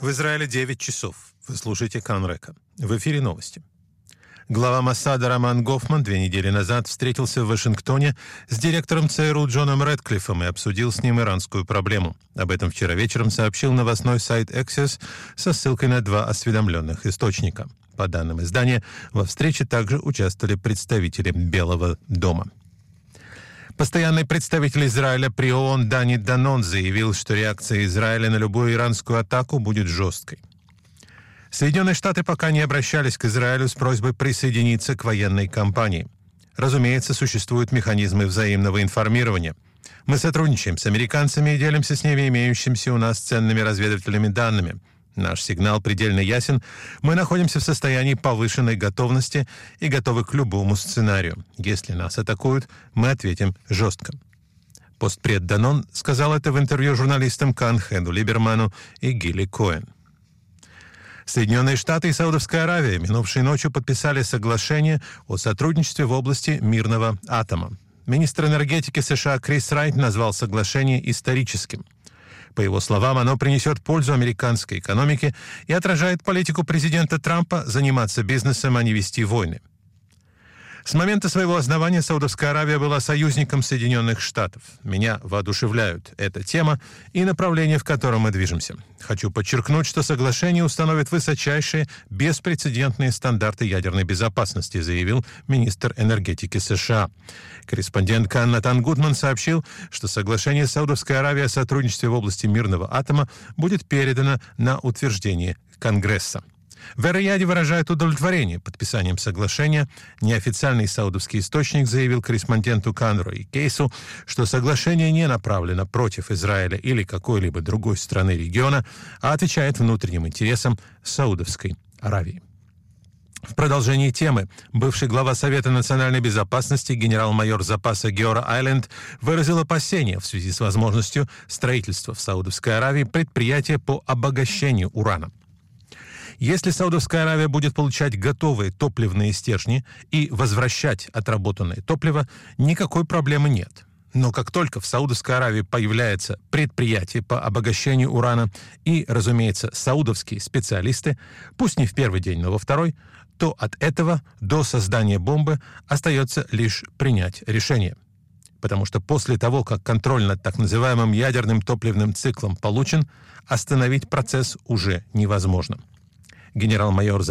В Израиле 9 часов. Вы слушаете Канрека. В эфире новости. Глава Моссада Роман Гофман 2 недели назад встретился в Вашингтоне с директором ЦРУ Джоном Рэдклиффом и обсудил с ним иранскую проблему. Об этом вчера вечером сообщил новостной сайт Axios со ссылкой на 2 осведомленных источника. По данным издания, во встрече также участвовали представители Белого дома. Постоянный представитель Израиля при ООН Дани Данон заявил, что реакция Израиля на любую иранскую атаку будет жесткой. Соединенные Штаты пока не обращались к Израилю с просьбой присоединиться к военной кампании. Разумеется, существуют механизмы взаимного информирования. Мы сотрудничаем с американцами и делимся с ними имеющимися у нас ценными разведывательными данными. Наш сигнал предельно ясен. Мы находимся в состоянии повышенной готовности и готовы к любому сценарию. Если нас атакуют, мы ответим жестко. Постпред Данон сказал это в интервью журналистам Канхеду Либерману и Гилли Коэн. Соединенные Штаты и Саудовская Аравия минувшей ночью подписали соглашение о сотрудничестве в области мирного атома. Министр энергетики США Крис Райт назвал соглашение историческим. По его словам, оно принесет пользу американской экономике и отражает политику президента Трампа заниматься бизнесом, а не вести войны. С момента своего основания Саудовская Аравия была союзником Соединенных Штатов. Меня воодушевляют эта тема и направление, в котором мы движемся. Хочу подчеркнуть, что соглашение установит высочайшие, беспрецедентные стандарты ядерной безопасности, заявил министр энергетики США. Корреспондент КАН Натан Гудман сообщил, что соглашение Саудовской Аравии о сотрудничестве в области мирного атома будет передано на утверждение Конгресса. В Эр-Рияде выражает удовлетворение подписанием соглашения. Неофициальный саудовский источник заявил корреспонденту Канру и Кейсу, что соглашение не направлено против Израиля или какой-либо другой страны региона, а отвечает внутренним интересам Саудовской Аравии. В продолжении темы бывший глава Совета национальной безопасности генерал-майор запаса Геора Айленд выразил опасения в связи с возможностью строительства в Саудовской Аравии предприятия по обогащению урана. Если Саудовская Аравия будет получать готовые топливные стержни и возвращать отработанное топливо, никакой проблемы нет. Но как только в Саудовской Аравии появляется предприятие по обогащению урана и, разумеется, саудовские специалисты, пусть не в первый день, но во второй, то от этого до создания бомбы остается лишь принять решение. Потому что после того, как контроль над так называемым ядерным топливным циклом получен, остановить процесс уже невозможно. Генерал-майор